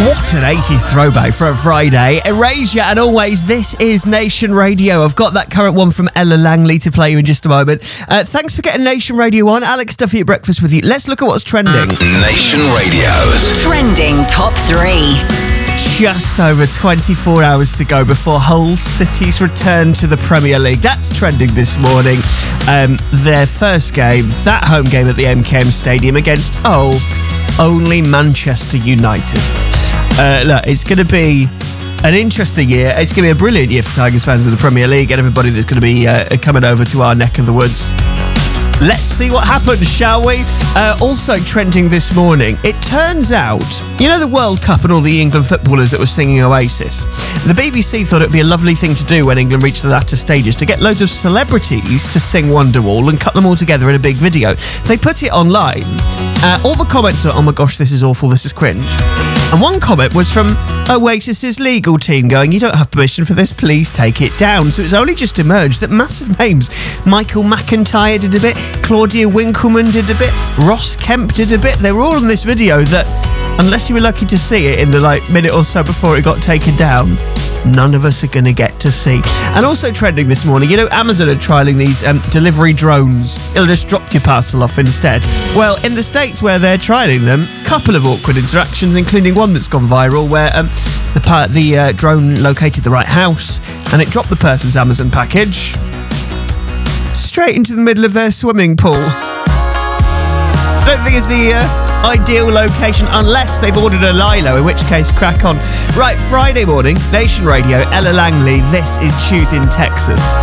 What an 80s throwback for a Friday. Erasure, and always, this is Nation Radio. I've got that current one from Ella Langley to play you in just a moment. Thanks for getting Nation Radio on. Alex Duffy at breakfast with you. Let's look at what's trending. Nation Radio's Trending Top 3. Just over 24 hours to go before Hull City's return to the Premier League. That's trending this morning. Their first game, that home game at the MKM Stadium against, only Manchester United. Look, it's going to be an interesting year. It's going to be a brilliant year for Tigers fans in the Premier League and everybody that's going to be coming over to our neck of the woods. Let's see what happens, shall we? Also trending this morning, it turns out, you know the World Cup and all the England footballers that were singing Oasis? The BBC thought it'd be a lovely thing to do when England reached the latter stages, to get loads of celebrities to sing Wonderwall and cut them all together in a big video. They put it online. All the comments are, oh my gosh, this is awful, this is cringe. And one comment was from Oasis's legal team going, you don't have permission for this, please take it down. So it's only just emerged that massive names, Michael McIntyre did a bit, Claudia Winkleman did a bit, Ross Kemp did a bit. They were all in this video that, unless you were lucky to see it in the minute or so before it got taken down, none of us are going to get to see. And also trending this morning, you know, Amazon are trialling these delivery drones. It'll just drop your parcel off instead. Well, in the States where they're trialling them, a couple of awkward interactions, including one that's gone viral where the drone located the right house and it dropped the person's Amazon package straight into the middle of their swimming pool. I don't think it's the ideal location unless they've ordered a Lilo, in which case crack on. Right, Friday morning, Nation Radio, Ella Langley, this is Choosing Texas.